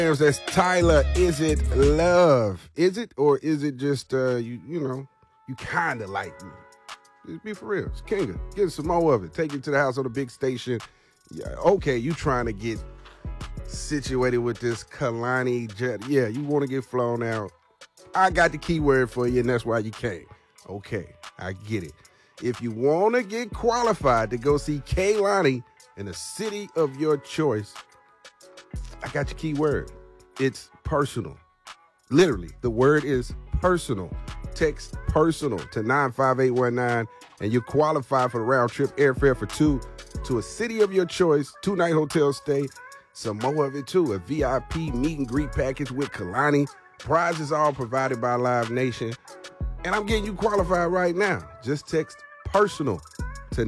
That's Tyler. Is it love? Is it, or is it just you kind of like me? Just be for real. It's Kinga. Get some more of it. Take it to the house on the big station. Yeah, okay, you trying to get situated with this Kalani jet. Yeah, you want to get flown out. I got the keyword for you, and that's why you came. Okay, I get it. If you want to get qualified to go see Kalani in the city of your choice, I got your keyword. It's personal. Literally, the word is personal. Text personal to 95819 and you qualify for the round trip airfare for two to a city of your choice, 2-night hotel stay, some more of it too, a VIP meet and greet package with Kalani. Prizes all provided by Live Nation. And I'm getting you qualified right now. Just text personal to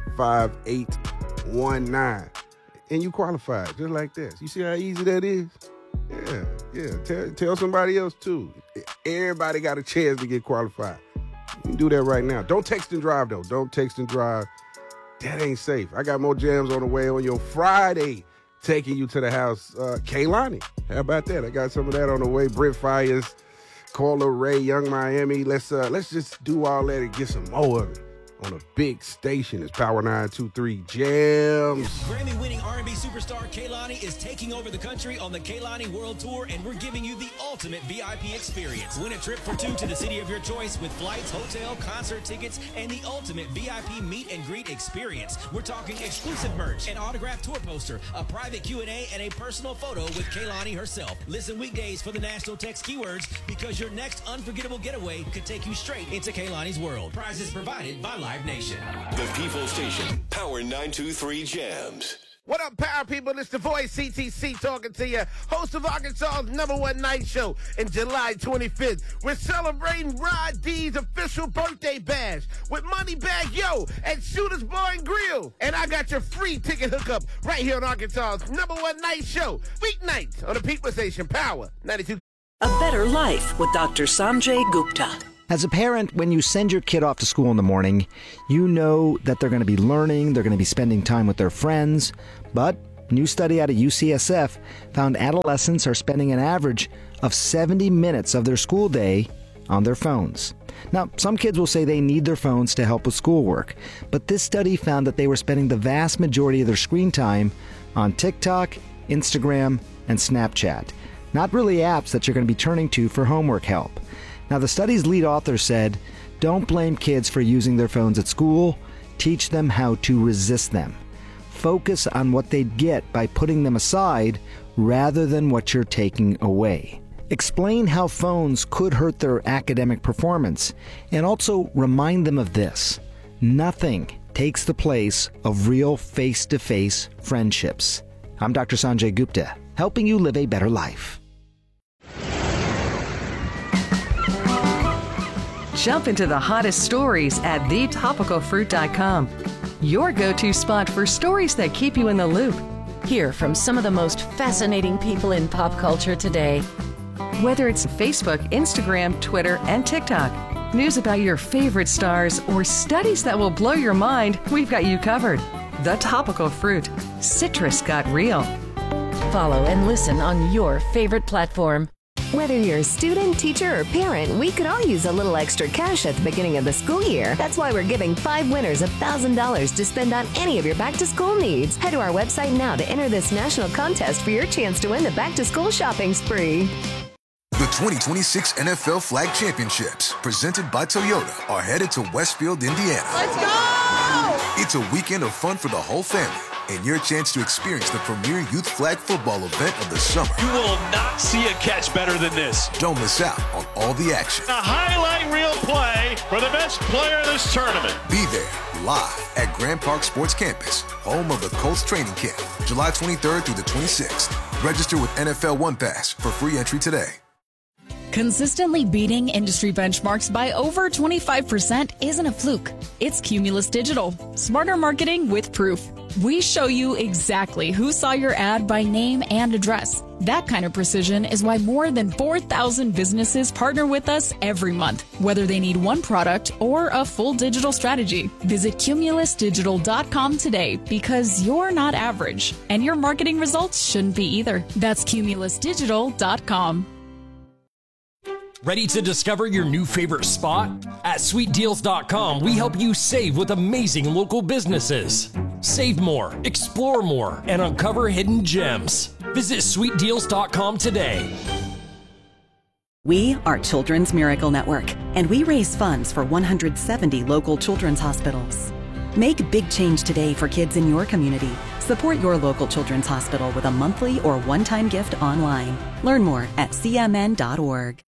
95819 and you qualified just like this. You see how easy that is? Yeah. Tell somebody else too. Everybody got a chance to get qualified. You can do that right now. Don't text and drive though. Don't text and drive. That ain't safe. I got more jams on the way on your Friday, taking you to the house. Kalani, how about that? I got some of that on the way. Brent Fires, Carla Ray, Young Miami. Let's just do all that and get some more of it on a big station. It's Power 923 Jams. Grammy-winning R&B superstar Kalani is taking over the country on the Kalani World Tour, and we're giving you the ultimate VIP experience. Win a trip for two to the city of your choice with flights, hotel, concert tickets, and the ultimate VIP meet and greet experience. We're talking exclusive merch, an autographed tour poster, a private Q&A, and a personal photo with Kalani herself. Listen weekdays for the national text keywords, because your next unforgettable getaway could take you straight into Kalani's world. Prizes provided by Live Nation. The People Station, Power 923 Jams. What up, Power people? It's the voice, CTC, talking to you. Host of Arkansas's #1 night show in July 25th. We're celebrating Rod D's official birthday bash with Moneybag Yo at Shooter's Bar and Grill. And I got your free ticket hookup right here on Arkansas's #1 night show. Weeknights on the People Station, Power 92. A Better Life with Dr. Sanjay Gupta. As a parent, when you send your kid off to school in the morning, you know that they're going to be learning, they're going to be spending time with their friends. But a new study out of UCSF found adolescents are spending an average of 70 minutes of their school day on their phones. Now, some kids will say they need their phones to help with schoolwork, but this study found that they were spending the vast majority of their screen time on TikTok, Instagram, and Snapchat. Not really apps that you're going to be turning to for homework help. Now, the study's lead author said, don't blame kids for using their phones at school. Teach them how to resist them. Focus on what they'd get by putting them aside rather than what you're taking away. Explain how phones could hurt their academic performance, and also remind them of this: nothing takes the place of real face-to-face friendships. I'm Dr. Sanjay Gupta, helping you live a better life. Jump into the hottest stories at thetopicalfruit.com. Your go-to spot for stories that keep you in the loop. Hear from some of the most fascinating people in pop culture today. Whether it's Facebook, Instagram, Twitter, and TikTok, news about your favorite stars, or studies that will blow your mind, we've got you covered. The Topical Fruit. Citrus got real. Follow and listen on your favorite platform. Whether you're a student, teacher, or parent, we could all use a little extra cash at the beginning of the school year. That's why we're giving 5 winners $1,000 to spend on any of your back-to-school needs. Head to our website now to enter this national contest for your chance to win the back-to-school shopping spree. The 2026 NFL Flag Championships, presented by Toyota, are headed to Westfield, Indiana. Let's go! It's a weekend of fun for the whole family, and your chance to experience the premier youth flag football event of the summer. You will not see a catch better than this. Don't miss out on all the action. A highlight reel play for the best player of this tournament. Be there live at Grand Park Sports Campus, home of the Colts training camp, July 23rd through the 26th. Register with NFL One Pass for free entry today. Consistently beating industry benchmarks by over 25% isn't a fluke. It's Cumulus Digital. Smarter marketing with proof. We show you exactly who saw your ad by name and address. That kind of precision is why more than 4,000 businesses partner with us every month, whether they need one product or a full digital strategy. Visit cumulusdigital.com today because you're not average, and your marketing results shouldn't be either. That's cumulusdigital.com. Ready to discover your new favorite spot? At sweetdeals.com, we help you save with amazing local businesses. Save more, explore more, and uncover hidden gems. Visit sweetdeals.com today. We are Children's Miracle Network, and we raise funds for 170 local children's hospitals. Make big change today for kids in your community. Support your local children's hospital with a monthly or one-time gift online. Learn more at cmn.org.